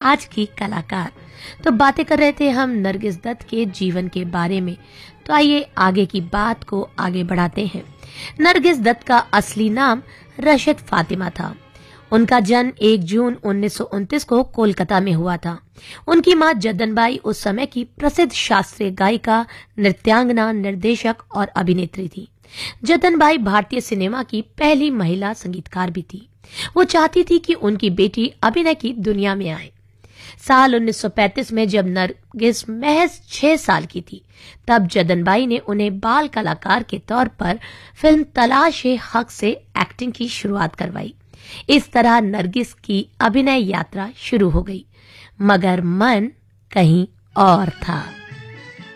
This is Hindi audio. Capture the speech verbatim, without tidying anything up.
आज की कलाकार। तो बातें कर रहे थे हम नरगिस दत्त के जीवन के बारे में। तो आइए आगे की बात को आगे बढ़ाते हैं। नरगिस दत्त का असली नाम रशद फातिमा था। उनका जन्म एक जून उन्नीस सौ उनतीस को कोलकाता में हुआ था। उनकी मां जद्दनबाई उस समय की प्रसिद्ध शास्त्रीय गायिका, नृत्यांगना, निर्देशक और अभिनेत्री थी। जद्दनबाई भारतीय सिनेमा की पहली महिला संगीतकार भी थी। वो चाहती थी कि उनकी बेटी अभिनय की दुनिया में आए। साल उन्नीस सौ पैंतीस में जब नरगिस महज छह साल की थी, तब जद्दनबाई ने उन्हें बाल कलाकार के तौर पर फिल्म तलाश-ए-हक से एक्टिंग की शुरुआत करवाई। इस तरह नरगिस की अभिनय यात्रा शुरू हो गई, मगर मन कहीं और था।